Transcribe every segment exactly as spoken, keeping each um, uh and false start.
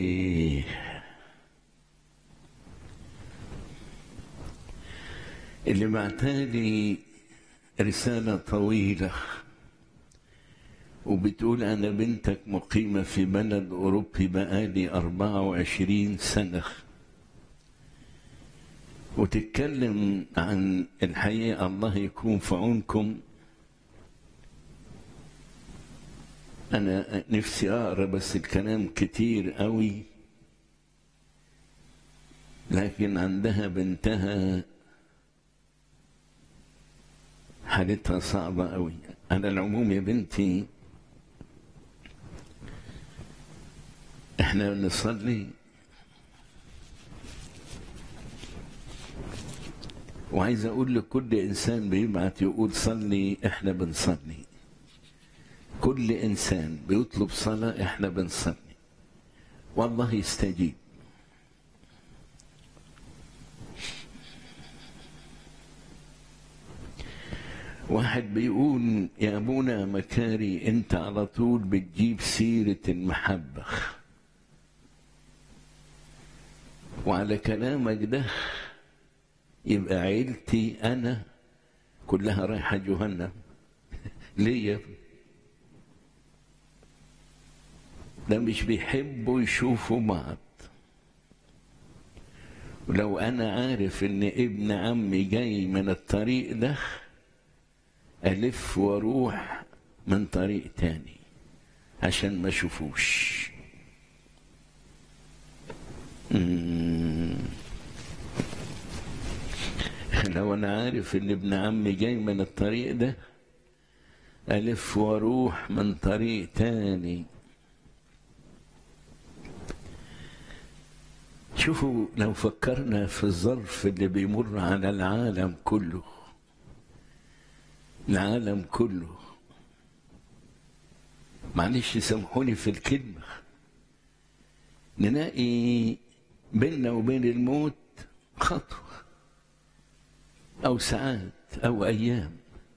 إيه اللي بعتالي رسالة طويلة وبتقول أنا بنتك مقيمة في بلد أوروبي بقالي أربعة وعشرين سنة، وتتكلم عن الحقيقة. الله يكون في عونكم. أنا نفسي أقرأ بس الكلام كتير قوي، لكن عندها بنتها حالتها صعبة قوي. على العموم يا بنتي، احنا بنصلي وعايز اقول لكل انسان بيبعت يقول صلي، احنا بنصلي. كل انسان بيطلب صلاة احنا بنصلي والله يستجيب. واحد بيقول يا ابونا مكاري، انت على طول بتجيب سيرة المحبة، وعلى كلامك ده يبقى عيلتي انا كلها رايحة جهنم. ليه يا ابني؟ ده مش بيحبوا يشوفوا بعض. ولو انا عارف ان ابن عمي جاي من الطريق ده ألف وأروح من طريق تاني عشان ما أشوفوش. لو أنا عارف إن ابن عمي جاي من الطريق ده ألف وأروح من طريق تاني. شوفوا، لو فكرنا في الظرف اللي بيمر على العالم كله، العالم كله، معلش سامحوني في الكلمة، نلاقي بيننا وبين الموت خطوة أو ساعات أو أيام.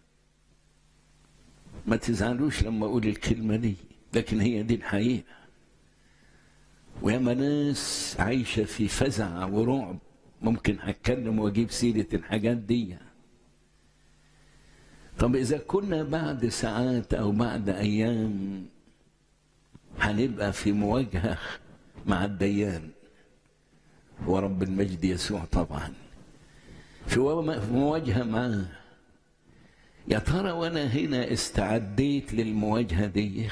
ما تزعلوش لما أقول الكلمة دي، لكن هي دي الحقيقة. وياما ناس عايشة في فزع ورعب. ممكن هتكلم وأجيب سيرة الحاجات دي. طب إذا كنا بعد ساعات أو بعد أيام هنبقى في مواجهة مع الديان ورب المجد يسوع، طبعا في مواجهة معاه، يا ترى وأنا هنا استعديت للمواجهة دي؟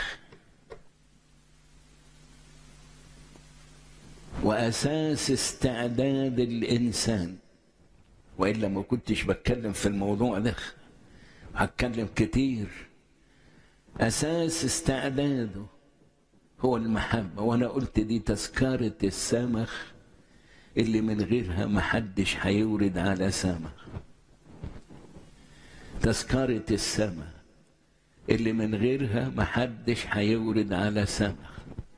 وأساس استعداد الإنسان، وإلا ما كنتش بتكلم في الموضوع ده، هتكلم كتير. أساس استعداده هو المحبة. وأنا قلت دي تذكرة السمخ اللي من غيرها محدش هيورد على سمخ. تذكرة السماء اللي من غيرها محدش هيورد على سمخ.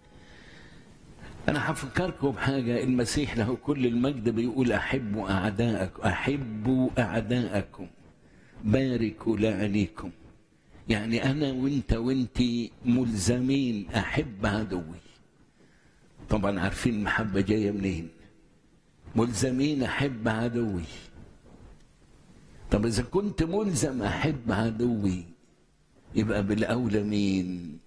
أنا هفكركم بحاجة. المسيح له كل المجد بيقول أحبوا أعداءكم، أحبوا أعداءكم، باركوا لعنيكم. يعني أنا وإنت وإنتي ملزمين أحب عدوي. طبعا عارفين المحبة جاية منين. ملزمين أحب عدوي. طب إذا كنت ملزم أحب عدوي، يبقى بالأولى مين؟